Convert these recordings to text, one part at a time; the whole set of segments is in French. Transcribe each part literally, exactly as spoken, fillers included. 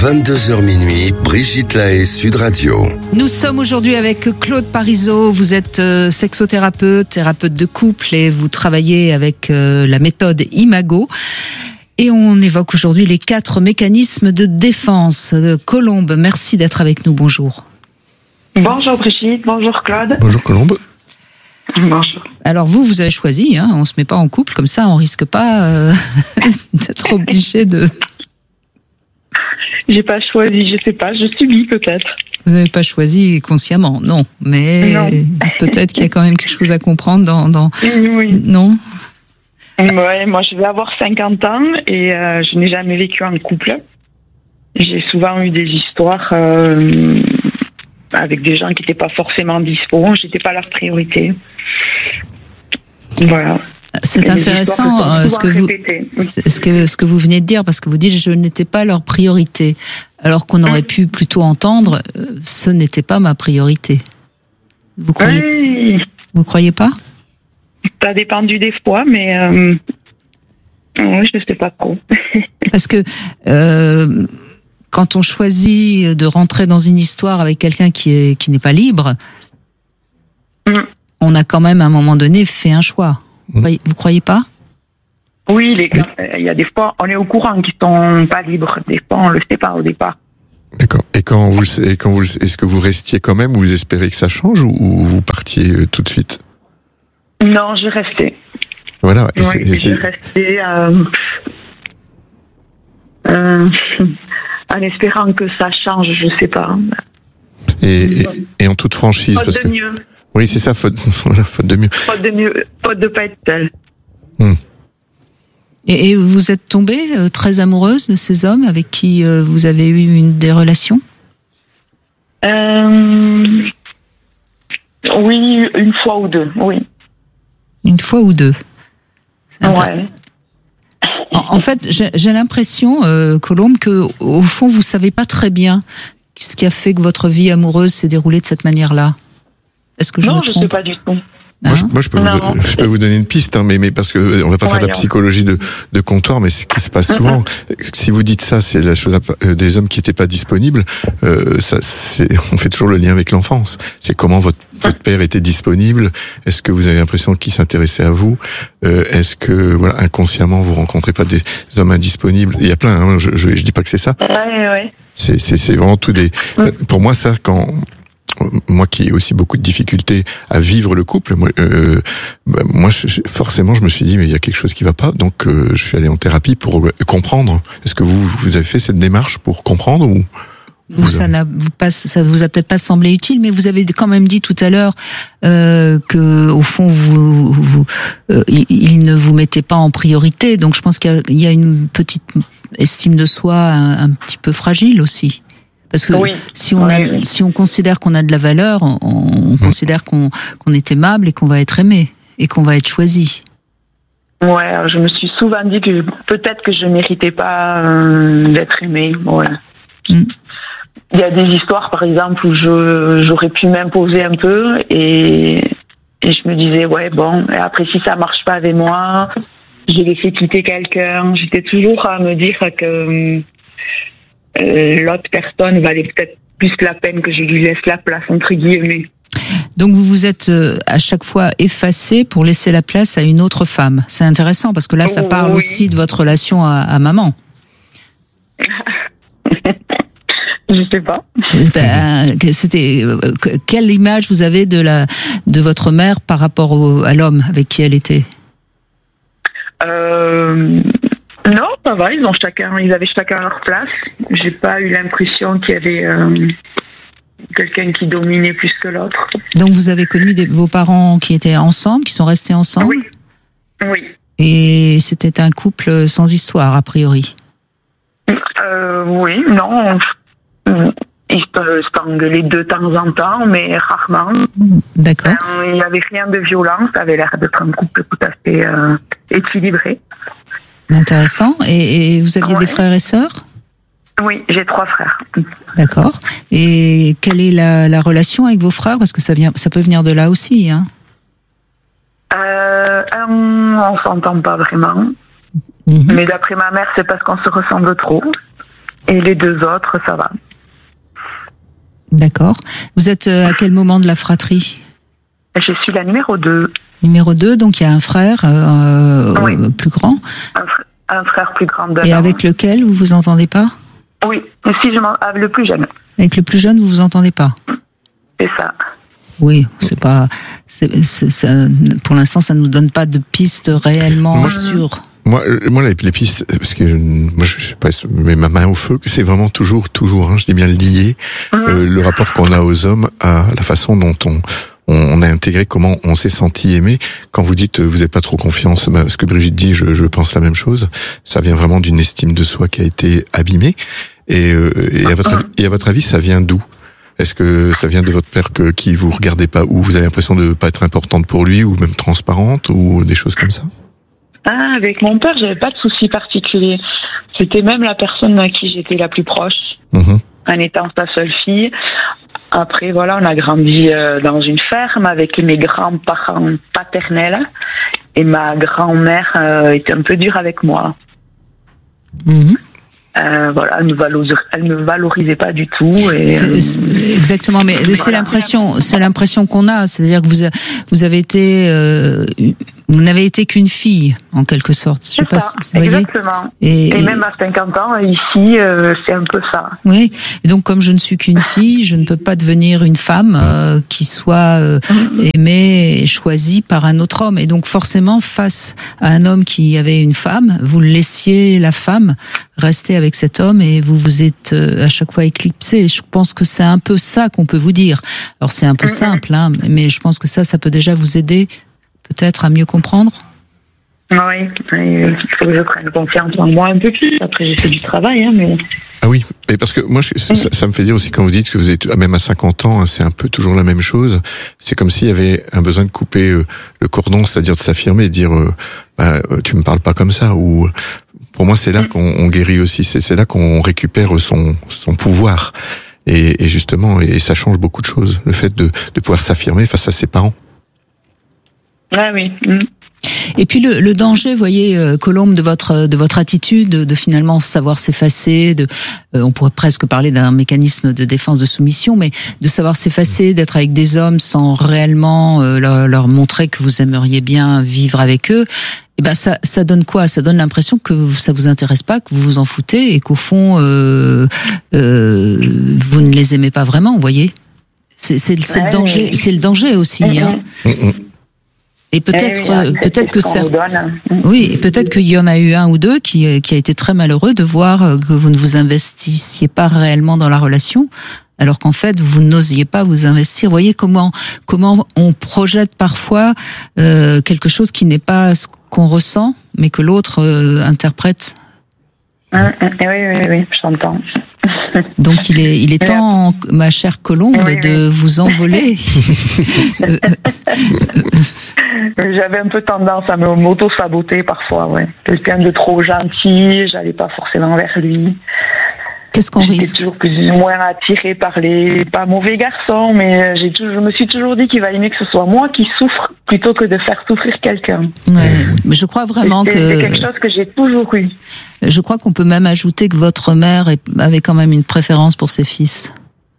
vingt-deux heures minuit, Brigitte Lahaie, Sud Radio. Nous sommes aujourd'hui avec Claude Parisot. Vous êtes euh, sexothérapeute, thérapeute de couple et vous travaillez avec euh, la méthode Imago. Et on évoque aujourd'hui les quatre mécanismes de défense. Euh, Colombe, merci d'être avec nous. Bonjour. Bonjour Brigitte, bonjour Claude. Bonjour Colombe. Bonjour. Alors vous, vous avez choisi, hein, on se met pas en couple comme ça, on risque pas euh, d'être obligé de... J'ai pas choisi, je sais pas, je subis peut-être. Vous n'avez pas choisi consciemment, non, mais non. Peut-être qu'il y a quand même quelque chose à comprendre dans... dans... Oui. Non. Ouais, moi je vais avoir cinquante ans et euh, je n'ai jamais vécu en couple. J'ai souvent eu des histoires euh, avec des gens qui n'étaient pas forcément dispo, j'étais pas leur priorité. Voilà. C'est intéressant euh, ce que vous ce que ce que vous venez de dire, parce que vous dites je n'étais pas leur priorité, alors qu'on aurait pu plutôt entendre euh, ce n'était pas ma priorité. Vous croyez oui. Vous croyez pas? Ça a dépendu des fois, mais euh, oui, je sais pas trop. Parce que euh, quand on choisit de rentrer dans une histoire avec quelqu'un qui est qui n'est pas libre, mm. on a quand même à un moment donné fait un choix. Vous croyez, vous croyez pas? Oui, les gars, il y a des fois, on est au courant qu'ils sont pas libres. Des fois, on le sait pas au départ. D'accord. Et quand vous, et quand vous, est-ce que vous restiez quand même, ou vous espérez que ça change, ou, ou vous partiez tout de suite? Non, je restais. Voilà. Et oui, c'est, je restais euh, euh, en espérant que ça change, je sais pas. Et, et, et en toute franchise, faute parce de que mieux. Oui, c'est ça, faute, voilà, faute de mieux. Faute de mieux, faute de pas être seule. Hum. Et, et vous êtes tombée euh, très amoureuse de ces hommes avec qui euh, vous avez eu une des relations? euh, Oui, une fois ou deux, oui. Une fois ou deux. Ouais. En, en fait, j'ai, j'ai l'impression, euh, Colombe, que au fond, vous savez pas très bien ce qui a fait que votre vie amoureuse s'est déroulée de cette manière-là. Est-ce que je non, me trompe? je sais pas du tout. Moi, je, moi, je, peux, non, vous, don- je peux vous donner une piste, hein, mais, mais parce que on va pas ouais, faire de la non. psychologie de, de comptoir, mais ce qui se passe souvent, si vous dites ça, c'est la chose, euh, des hommes qui étaient pas disponibles. Euh, ça, c'est, on fait toujours le lien avec l'enfance. C'est comment votre votre père était disponible. Est-ce que vous avez l'impression qu'il s'intéressait à vous? euh, Est-ce que voilà, inconsciemment, vous rencontrez pas des hommes indisponibles? Il y a plein. Hein, je, je, je dis pas que c'est ça. Ouais, ouais. C'est, c'est, c'est vraiment tout des. Mm. Pour moi, ça, quand moi qui ai aussi beaucoup de difficultés à vivre le couple, moi, euh, bah, moi je, forcément, je me suis dit mais il y a quelque chose qui va pas, donc euh, je suis allé en thérapie pour comprendre. Est-ce que vous vous avez fait cette démarche pour comprendre ou Ou ça n'a pas, ça vous a peut-être pas semblé utile, mais vous avez quand même dit tout à l'heure euh, que au fond vous, vous euh, il ne vous mettait pas en priorité, donc je pense qu'il y a, il y a une petite estime de soi un, un petit peu fragile aussi. Parce que oui. si on a, oui. si on considère qu'on a de la valeur, on, on considère qu'on, qu'on est aimable et qu'on va être aimé et qu'on va être choisi. Ouais, je me suis souvent dit que peut-être que je méritais pas euh, d'être aimée. Ouais. Mm. Il y a des histoires, par exemple, où je, j'aurais pu m'imposer un peu et, et je me disais ouais bon. Et après si ça marche pas avec moi, je vais laisser quitter quelqu'un. J'étais toujours à me dire que Euh, l'autre personne valait peut-être plus la peine que je lui laisse la place, entre guillemets. Donc vous vous êtes euh, à chaque fois effacé pour laisser la place à une autre femme. C'est intéressant parce que là, ça parle oui. aussi de votre relation à, à maman. Je sais pas. Ben, c'était quelle image vous avez de la de votre mère par rapport au, à l'homme avec qui elle était? Euh... Non, ça va, ils ont chacun, ils avaient chacun leur place. J'ai pas eu l'impression qu'il y avait euh, quelqu'un qui dominait plus que l'autre. Donc vous avez connu des, vos parents qui étaient ensemble, qui sont restés ensemble? Oui. Oui. Et c'était un couple sans histoire, a priori? Euh, oui, non. Ils se s'engueulaient de temps en temps, mais rarement. D'accord. Euh, il n'y avait rien de violent, ça avait l'air d'être un couple tout à fait euh, équilibré. Intéressant. Et, et vous aviez ouais. des frères et sœurs? Oui, j'ai trois frères. D'accord. Et quelle est la, la relation avec vos frères? Parce que ça vient, ça peut venir de là aussi, hein. Euh, on s'entend pas vraiment. Mmh. Mais d'après ma mère, c'est parce qu'on se ressemble trop. Et les deux autres, ça va. D'accord. Vous êtes à quel moment de la fratrie ? Je suis la numéro deux. Numéro deux, donc il y a un frère euh, oui. plus grand. Un, fr- un frère plus grand. Et avec lequel vous vous entendez pas ? Oui, si je m'en... avec le plus jeune. Avec le plus jeune, vous vous entendez pas ? C'est ça. Oui, c'est pas. C'est, c'est, ça, pour l'instant, ça nous donne pas de pistes réellement moi, sûres. Moi, moi, les, les pistes, parce que je, moi, je sais pas, mets ma main au feu, que c'est vraiment toujours, toujours, hein, je dis bien lié, mmh. euh, le rapport qu'on a aux hommes à la façon dont on on a intégré, comment on s'est senti aimé. Quand vous dites vous n'avez pas trop confiance, ben, ce que Brigitte dit, je, je pense la même chose. Ça vient vraiment d'une estime de soi qui a été abîmée. Et, euh, et, à votre, et à votre avis, ça vient d'où ? Est-ce que ça vient de votre père que, qui vous regardait pas, ou vous avez l'impression de pas être importante pour lui, ou même transparente, ou des choses comme ça ? Ah, avec mon père, j'avais pas de soucis particuliers. C'était même la personne à qui j'étais la plus proche, mmh. en étant sa seule fille. Après, voilà, on a grandi euh, dans une ferme avec mes grands-parents paternels, et ma grand-mère euh, était un peu dure avec moi. Mmh. Euh, voilà, elle ne valorisait, elle me valorisait pas du tout. Et, c'est, c'est, exactement, mais voilà. c'est l'impression, c'est l'impression qu'on a, c'est-à-dire que vous, a, vous avez été, euh, vous n'avez été qu'une fille en quelque sorte. Je sais c'est pas, ça, si, exactement. Et, et même à cinquante ans ici, euh, c'est un peu ça. Oui. Et donc, comme je ne suis qu'une fille, je ne peux pas devenir une femme euh, qui soit euh, aimée et choisie par un autre homme. Et donc, forcément, face à un homme qui avait une femme, vous laissiez la femme rester avec cet homme et vous vous êtes à chaque fois éclipsé. Je pense que c'est un peu ça qu'on peut vous dire. Alors c'est un peu simple, hein, mais je pense que ça, ça peut déjà vous aider peut-être à mieux comprendre. Oui, il faut que je prenne confiance en moi un peu plus. Après, j'ai fait du travail, hein, mais... Ah oui, mais parce que moi, je, ça, ça me fait dire aussi quand vous dites que vous êtes, même à cinquante ans, hein, c'est un peu toujours la même chose. C'est comme s'il y avait un besoin de couper euh, le cordon, c'est-à-dire de s'affirmer et de dire euh, bah, tu me parles pas comme ça. Ou pour moi, c'est là qu'on on guérit aussi. C'est, c'est là qu'on récupère son son pouvoir. Et, et justement, et ça change beaucoup de choses. Le fait de, de pouvoir s'affirmer face à ses parents. Ah oui. Mmh. Et puis le, le danger, vous voyez, euh, Colombe, de votre de votre attitude, de, de finalement savoir s'effacer, de, euh, on pourrait presque parler d'un mécanisme de défense de soumission, mais de savoir s'effacer, d'être avec des hommes sans réellement euh, leur, leur montrer que vous aimeriez bien vivre avec eux. Et ben ça, ça donne quoi ? Ça donne l'impression que ça vous intéresse pas, que vous vous en foutez et qu'au fond euh, euh, vous ne les aimez pas vraiment. Vous voyez, c'est, c'est, c'est ouais, le danger, oui. c'est le danger aussi. Mmh. Hein. Mmh. Et peut-être, eh oui, peut-être que certains, oui, et peut-être qu'il y en a eu un ou deux qui, qui a été très malheureux de voir que vous ne vous investissiez pas réellement dans la relation, alors qu'en fait vous n'osiez pas vous investir. Vous voyez comment, comment on projette parfois euh, quelque chose qui n'est pas ce qu'on ressent, mais que l'autre euh, interprète. Ah, oui, oui, oui, j'entends. Donc il est, il est temps, ma chère Colombe, oui, de oui. vous envoler. J'avais un peu tendance à m'auto-saboter parfois, ouais. Quelqu'un de trop gentil, j'allais pas forcément vers lui. Qu'est-ce qu'on J'étais risque ? toujours plus ou moins attirée par les, pas mauvais garçons, mais j'ai toujours, je me suis toujours dit qu'il valait mieux que ce soit moi qui souffre plutôt que de faire souffrir quelqu'un. Ouais, mais je crois vraiment c'est, que... C'est quelque chose que j'ai toujours eu. Je crois qu'on peut même ajouter que votre mère avait quand même une préférence pour ses fils.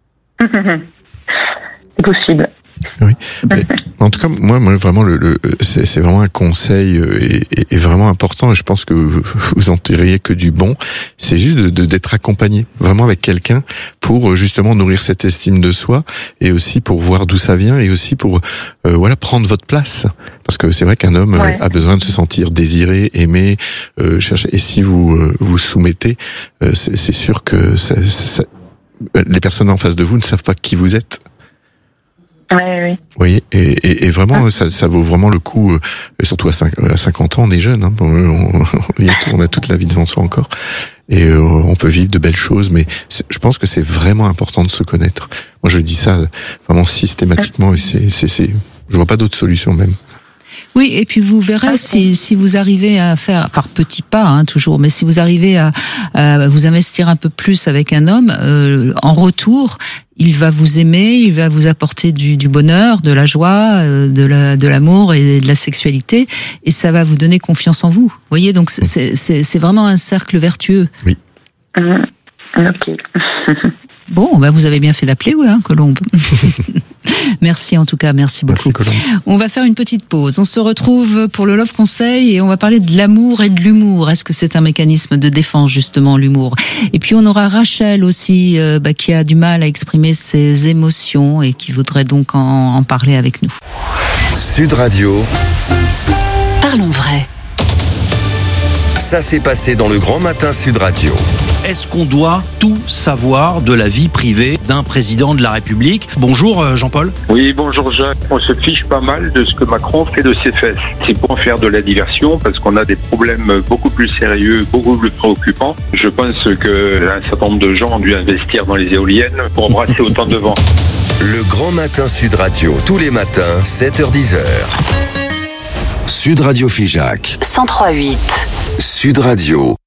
C'est possible. Oui. Mais, en tout cas, moi, moi vraiment, le, le c'est, c'est vraiment un conseil et, et, et vraiment important. Et je pense que vous, vous en tireriez que du bon. C'est juste de, de, d'être accompagné, vraiment avec quelqu'un, pour justement nourrir cette estime de soi et aussi pour voir d'où ça vient et aussi pour euh, voilà prendre votre place. Parce que c'est vrai qu'un homme ouais. a besoin de se sentir désiré, aimé, euh, chercher. Et si vous euh, vous soumettez, euh, c'est, c'est sûr que ça, ça, ça, les personnes en face de vous ne savent pas qui vous êtes. Oui, oui. Vous voyez, et, et, et vraiment, ah. ça, ça vaut vraiment le coup, euh, surtout à, à cinquante ans, on est jeune, hein, on, on a toute la vie devant soi encore, et euh, on peut vivre de belles choses, mais je pense que c'est vraiment important de se connaître. Moi, je dis ça vraiment systématiquement, et c'est, c'est, c'est, je vois pas d'autre solution même. Oui, et puis vous verrez si, si vous arrivez à faire, par petits pas, hein, toujours, mais si vous arrivez à, à vous investir un peu plus avec un homme, euh, en retour, il va vous aimer, il va vous apporter du, du bonheur, de la joie, euh, de, la, de l'amour et de la sexualité, et ça va vous donner confiance en vous. Vous voyez, donc c'est, c'est, c'est vraiment un cercle vertueux. Oui. Mmh. Ok. Bon, bah vous avez bien fait d'appeler, ouais, hein, Colombe. Merci en tout cas, merci beaucoup. Merci, Colombe. On va faire une petite pause. On se retrouve pour le Love Conseil et on va parler de l'amour et de l'humour. Est-ce que c'est un mécanisme de défense, justement, l'humour? Et puis on aura Rachel aussi, euh, bah, qui a du mal à exprimer ses émotions et qui voudrait donc en, en parler avec nous. Sud Radio. Parlons vrai. Ça s'est passé dans le Grand Matin Sud Radio. Est-ce qu'on doit tout savoir de la vie privée d'un président de la République? Bonjour Jean-Paul. Oui, bonjour Jacques. On se fiche pas mal de ce que Macron fait de ses fesses. C'est pour faire de la diversion parce qu'on a des problèmes beaucoup plus sérieux, beaucoup plus préoccupants. Je pense qu'un certain nombre de gens ont dû investir dans les éoliennes pour embrasser autant de vent. Le Grand Matin Sud Radio, tous les matins, sept heures dix heures. Sud Radio Figeac. cent trois virgule huit. Sud Radio.